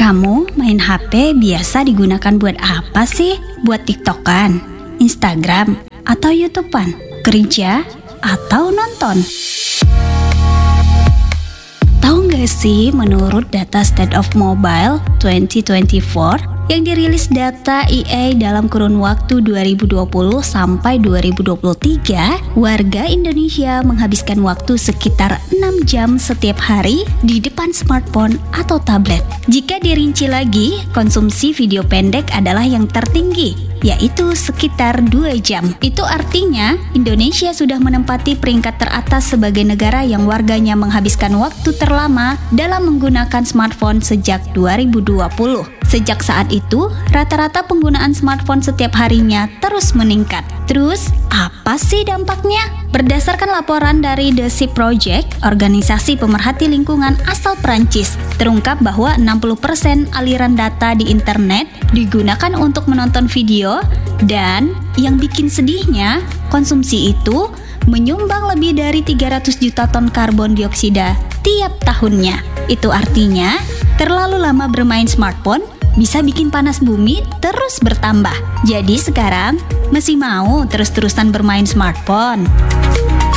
Kamu main HP biasa digunakan buat apa sih? Buat TikTokan, Instagram, atau YouTubean? Kerja atau nonton? Tahu nggak sih, menurut data State of Mobile 2024 yang dirilis data EA dalam kurun waktu 2020 sampai 2023, warga Indonesia menghabiskan waktu sekitar 6 jam setiap hari di depan smartphone atau tablet. Jika dirinci lagi, konsumsi video pendek adalah yang tertinggi, yaitu sekitar 2 jam. Itu artinya Indonesia sudah menempati peringkat teratas sebagai negara yang warganya menghabiskan waktu terlama dalam menggunakan smartphone sejak 2020. Sejak saat itu, rata-rata penggunaan smartphone setiap harinya terus meningkat. Terus, apa sih dampaknya? Berdasarkan laporan dari The Sea Project, organisasi pemerhati lingkungan asal Prancis, terungkap bahwa 60% aliran data di internet digunakan untuk menonton video, dan yang bikin sedihnya, konsumsi itu menyumbang lebih dari 300 juta ton karbon dioksida tiap tahunnya. Itu artinya, terlalu lama bermain smartphone bisa bikin panas bumi terus bertambah. Jadi sekarang masih mau terus-terusan bermain smartphone?